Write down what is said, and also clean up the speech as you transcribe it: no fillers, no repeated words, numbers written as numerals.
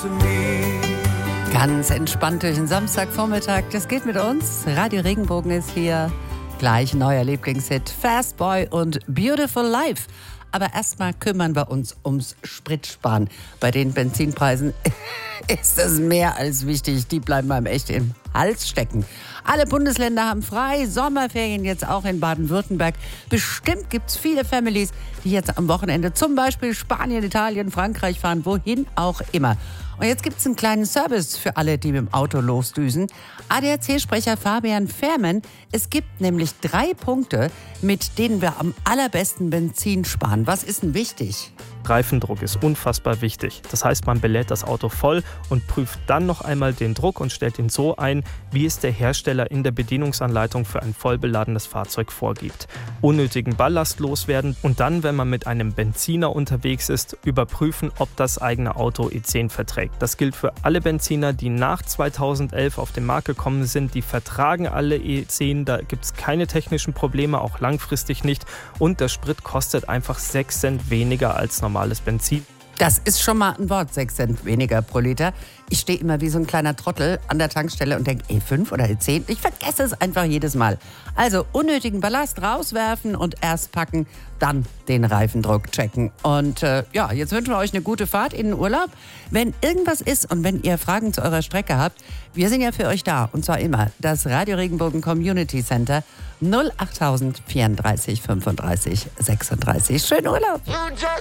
Ganz entspannt durch den Samstagvormittag. Das geht mit uns. Radio Regenbogen ist hier. Gleich neuer Lieblingshit Fast Boy und Beautiful Life. Aber erstmal kümmern wir uns ums Spritsparen. Bei den Benzinpreisen ist das mehr als wichtig. Die bleiben einem echt im Hals stecken. Alle Bundesländer haben frei. Sommerferien jetzt auch in Baden-Württemberg. Bestimmt gibt es viele Families, die jetzt am Wochenende zum Beispiel Spanien, Italien, Frankreich fahren, wohin auch immer. Und jetzt gibt es einen kleinen Service für alle, die mit dem Auto losdüsen. ADAC-Sprecher Fabian Fehrmann, es gibt nämlich 3 Punkte, mit denen wir am allerbesten Benzin sparen. Was ist denn wichtig? Reifendruck ist unfassbar wichtig. Das heißt, man belädt das Auto voll und prüft dann noch einmal den Druck und stellt ihn so ein, wie es der Hersteller in der Bedienungsanleitung für ein vollbeladenes Fahrzeug vorgibt. Unnötigen Ballast loswerden und dann, wenn man mit einem Benziner unterwegs ist, überprüfen, ob das eigene Auto E10 verträgt. Das gilt für alle Benziner, die nach 2011 auf den Markt gekommen sind. Die vertragen alle E10, da gibt es keine technischen Probleme, auch langfristig nicht. Und der Sprit kostet einfach 6 Cent weniger als normales Benzin. Das ist schon mal ein Wort, 6 Cent weniger pro Liter. Ich stehe immer wie so ein kleiner Trottel an der Tankstelle und denke, E5 oder E10? Ich vergesse es einfach jedes Mal. Also unnötigen Ballast rauswerfen und erst packen, dann den Reifendruck checken. Und jetzt wünschen wir euch eine gute Fahrt in den Urlaub. Wenn irgendwas ist und wenn ihr Fragen zu eurer Strecke habt, wir sind ja für euch da. Und zwar immer das Radio Regenbogen Community Center 08000 34 35 36. Schönen Urlaub!